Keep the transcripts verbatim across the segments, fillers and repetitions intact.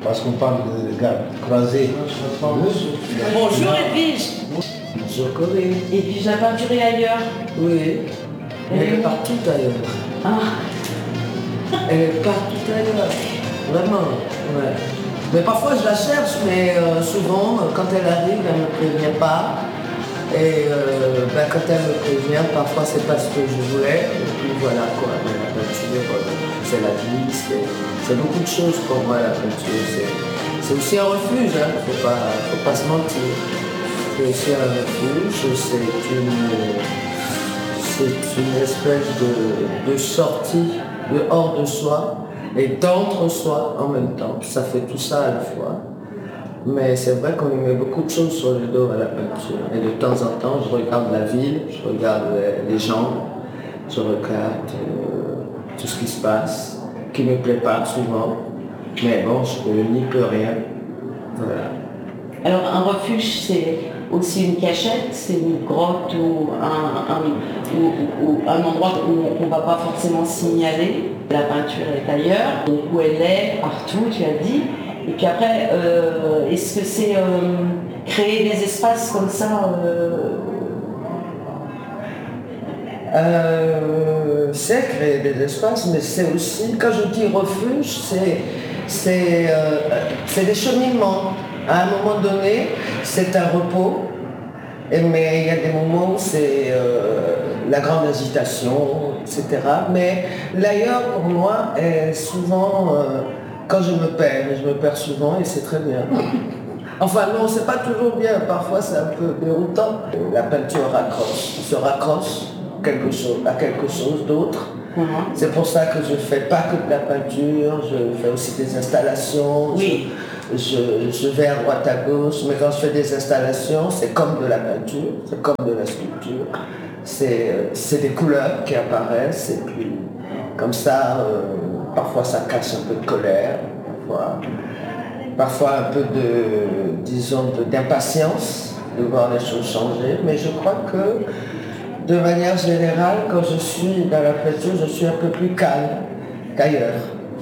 Parce qu'on parle de gars croisés. Bonjour Edwige. Bonjour Corinne. Et puis j'ai peinturé ailleurs. Oui. Elle est partout ailleurs. Ah. Elle est partout ailleurs. Vraiment. Ouais. Mais parfois je la cherche, mais euh, souvent quand elle arrive, elle ne me prévient pas. Et euh, ben, quand elle me prévient, parfois c'est pas ce que je voulais. Et puis voilà quoi. Mais la peinture, c'est la vie, c'est, c'est beaucoup de choses pour moi la peinture. C'est, c'est aussi un refuge, hein. Faut pas, faut pas se mentir. C'est aussi un refuge, c'est une, c'est une espèce de, de sortie de hors de soi et d'entre soi en même temps. Ça fait tout ça à la fois. Mais c'est vrai qu'on lui met beaucoup de choses sur le dos à la peinture. Et de temps en temps, je regarde la ville, je regarde les gens, je regarde euh, tout ce qui se passe, qui ne me plaît pas souvent. Mais bon, je n'y peux rien. Voilà. Alors un refuge, c'est aussi une cachette, c'est une grotte ou un, un, ou, ou un endroit où on ne va pas forcément signaler. La peinture est ailleurs, donc où elle est, partout, tu as dit. Et puis après, euh, est-ce que c'est euh, créer des espaces comme ça euh... Euh, c'est créer des espaces, mais c'est aussi, quand je dis refuge, c'est, c'est, euh, c'est des cheminements. À un moment donné, c'est un repos, et, mais il y a des moments où c'est euh, la grande agitation, et cetera. Mais l'ailleurs, pour moi, est souvent... Euh, quand je me perds, je me perds souvent et c'est très bien. Enfin non, c'est pas toujours bien, parfois c'est un peu déroutant. La peinture raccroche, se raccroche quelque chose, à quelque chose d'autre. Mm-hmm. C'est pour ça que je fais pas que de la peinture, je fais aussi des installations. Oui. Je, je, je vais à droite à gauche, mais quand je fais des installations, c'est comme de la peinture, c'est comme de la sculpture. C'est, c'est des couleurs qui apparaissent et puis comme ça, euh, parfois ça cache un peu de colère, parfois, parfois un peu de, disons, de, d'impatience de voir les choses changer. Mais je crois que, de manière générale, quand je suis dans la peinture, je suis un peu plus calme qu'ailleurs.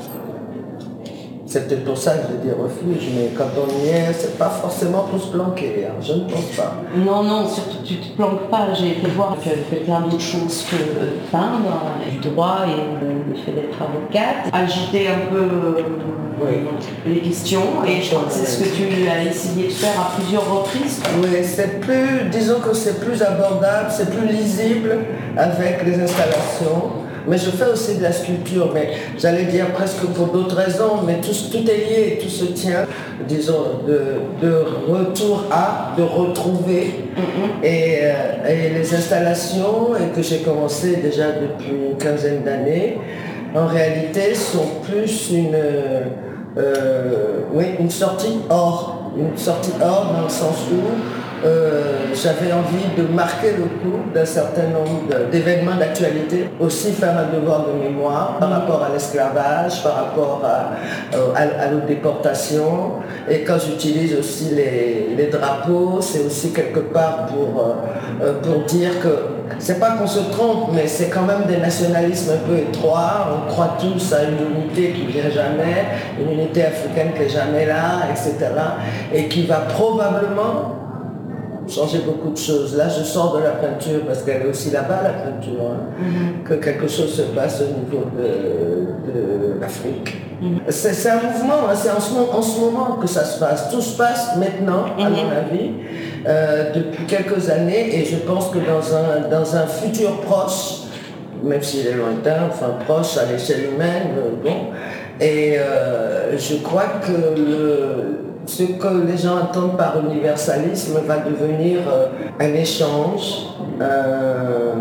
C'est peut-être pour ça que je dis refuge, mais quand on y est, c'est pas forcément pour se planquer, hein, je ne pense pas. Non, non, surtout tu ne te planques pas. J'ai été voir que tu avais fait plein d'autres choses que peindre, du droit et le fait d'être avocate, agiter un peu euh, oui. les questions, et je crois que c'est ce que tu as essayé de faire à plusieurs reprises. Oui, c'est plus, disons que c'est plus abordable, c'est plus lisible avec les installations. Mais je fais aussi de la sculpture, mais j'allais dire presque pour d'autres raisons, mais tout, tout est lié, tout se tient, disons, de, de retour à, de retrouver. Mm-hmm. Et, euh, et les installations, et que j'ai commencé déjà depuis une quinzaine d'années, en réalité sont plus une, euh, oui, une sortie hors, une sortie hors dans le sens où Euh, j'avais envie de marquer le coup d'un certain nombre d'événements d'actualité, aussi faire un devoir de mémoire par rapport à l'esclavage, par rapport à, à, à nos déportations. Et quand j'utilise aussi les, les drapeaux, c'est aussi quelque part pour, euh, pour dire que c'est pas qu'on se trompe, mais c'est quand même des nationalismes un peu étroits. On croit tous à une unité qui ne vient jamais, une unité africaine qui n'est jamais là, et cetera. Et qui va probablement changer beaucoup de choses. Là, je sors de la peinture parce qu'elle est aussi là-bas, la peinture, hein, mm-hmm. que quelque chose se passe au niveau de, de l'Afrique. Mm-hmm. C'est, c'est un mouvement, hein, c'est en ce, en ce moment que ça se passe. Tout se passe maintenant, mm-hmm. à mon avis, euh, depuis quelques années, et je pense que dans un, dans un futur proche, même s'il est lointain, enfin proche à l'échelle humaine, euh, bon, et euh, je crois que le ce que les gens entendent par universalisme va devenir euh, un échange, euh,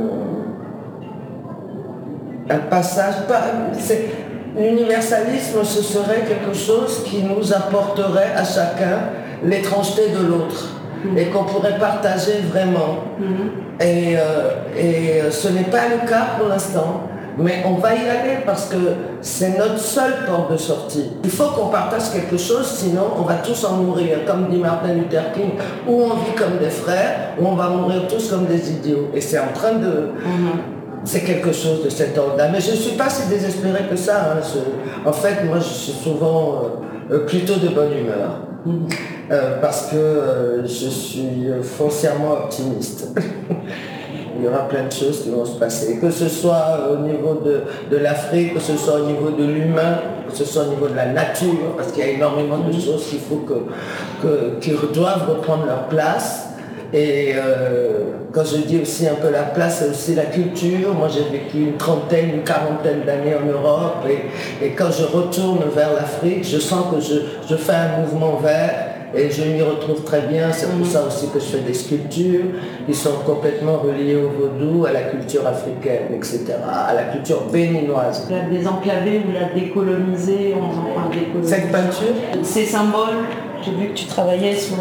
un passage. Pas, c'est, l'universalisme, ce serait quelque chose qui nous apporterait à chacun l'étrangeté de l'autre mmh. et qu'on pourrait partager vraiment. Mmh. Et, euh, et ce n'est pas le cas pour l'instant. Mais on va y aller parce que c'est notre seule porte de sortie. Il faut qu'on partage quelque chose, sinon on va tous en mourir. Comme dit Martin Luther King, ou on vit comme des frères, ou on va mourir tous comme des idiots. Et c'est en train de, mmh. c'est quelque chose de cet ordre-là. Mais je ne suis pas si désespérée que ça. Hein. Je, en fait, moi, je suis souvent euh, plutôt de bonne humeur. Mmh. Euh, parce que euh, je suis foncièrement optimiste. Il y aura plein de choses qui vont se passer. Que ce soit au niveau de, de l'Afrique, que ce soit au niveau de l'humain, que ce soit au niveau de la nature, parce qu'il y a énormément de choses qu'il faut que, que, qui doivent reprendre leur place. Et euh, quand je dis aussi un peu la place, c'est aussi la culture. Moi, j'ai vécu une trentaine, une quarantaine d'années en Europe. Et, et quand je retourne vers l'Afrique, je sens que je, je fais un mouvement vers et je m'y retrouve très bien. C'est pour ça aussi que je fais des sculptures qui sont complètement reliées au vaudou, à la culture africaine, et cetera, à la culture béninoise. La désenclaver ou la décoloniser, on en décoloniser. Cette peinture, ces symboles, j'ai vu que tu travaillais sur...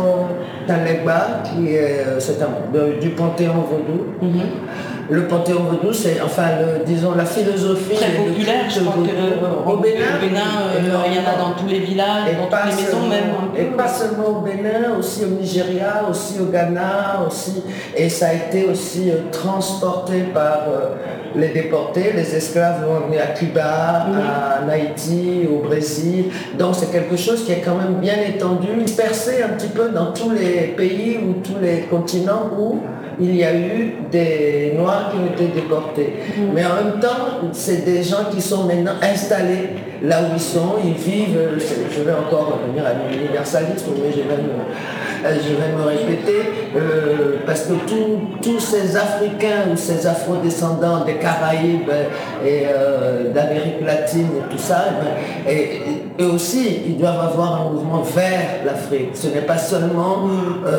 Talegba, qui est c'est un, de, du Panthéon vaudou. Mm-hmm. Le Panthéon vaudou, c'est enfin, le, disons, la philosophie... Très populaire, je crois que euh, au Bénin, au Bénin euh, il y en a dans tous les villages, dans toutes les maisons même. Et pas seulement au Bénin, aussi au Nigeria, aussi au Ghana, aussi, et ça a été aussi euh, transporté par euh, les déportés, les esclaves vont venir à Cuba, mm-hmm. à Haïti, au Brésil. Donc c'est quelque chose qui est quand même bien étendu, dispersé un petit peu dans tous les pays ou tous les continents où il y a eu des Noirs qui ont été déportés. Mmh. Mais en même temps, c'est des gens qui sont maintenant installés là où ils sont, ils vivent, je vais encore revenir à l'universalisme, mais je vais me, je vais me répéter, euh, parce que tous ces Africains ou ces Afro-descendants des Caraïbes et euh, d'Amérique latine et tout ça, et, et, eux aussi, ils doivent avoir un mouvement vers l'Afrique. Ce n'est pas seulement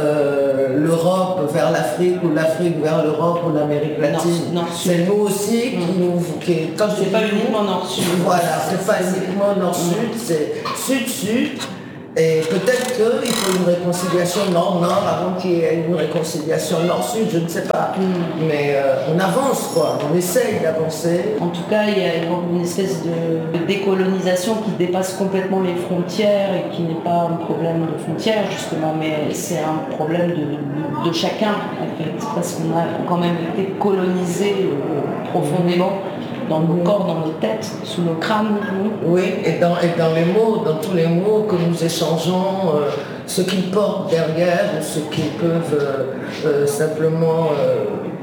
euh, l'Europe vers l'Afrique ou l'Afrique vers l'Europe ou l'Amérique latine. C'est nous aussi qui nous... Qui, quand c'est pas uniquement nord-sud. Voilà, c'est pas uniquement nord-sud, c'est sud-sud. Et peut-être qu'il faut une réconciliation nord-nord avant qu'il y ait une réconciliation nord-sud, je ne sais pas. Mm. Mais euh, on avance, quoi, on essaye d'avancer. En tout cas, il y a une espèce de, de décolonisation qui dépasse complètement les frontières et qui n'est pas un problème de frontières, justement, mais c'est un problème de, de, de chacun, en fait, parce qu'on a quand même été colonisé euh, profondément. Dans nos corps, dans nos têtes, sous nos crânes. Oui, et dans, et dans les mots, dans tous les mots que nous échangeons, euh, ce qu'ils portent derrière, ou ce qu'ils peuvent euh, euh, simplement euh,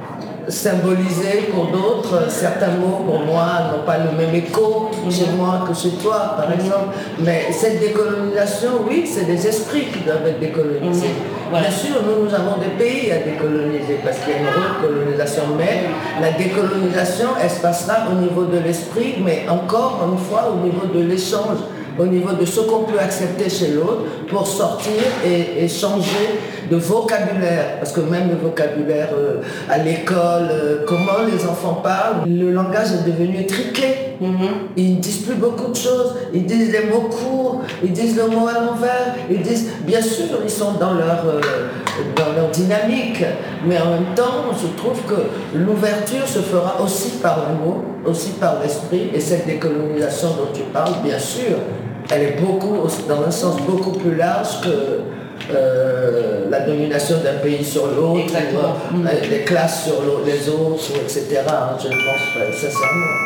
symboliser pour d'autres. Certains mots, pour moi, n'ont pas le même écho chez moi que chez toi, par exemple. Mais cette décolonisation, oui, c'est des esprits qui doivent être décolonisés. Voilà. Bien sûr, nous, nous avons des pays à décoloniser parce qu'il y a une recolonisation, mais la décolonisation, elle se passera au niveau de l'esprit, mais encore une fois au niveau de l'échange, au niveau de ce qu'on peut accepter chez l'autre pour sortir et, et changer de vocabulaire. Parce que même le vocabulaire euh, à l'école, euh, comment les enfants parlent, le langage est devenu étriqué. Mm-hmm. Ils ne disent plus beaucoup de choses, ils disent des mots courts, ils disent le mot à l'envers, ils disent, bien sûr, ils sont dans leur, euh, dans leur dynamique, mais en même temps, je trouve que l'ouverture se fera aussi par le mot, aussi par l'esprit, et cette décolonisation dont tu parles, bien sûr, elle est beaucoup, dans un sens beaucoup plus large que euh, la domination d'un pays sur l'autre, euh, mmh. les classes sur les autres, et cetera. Je pense sincèrement.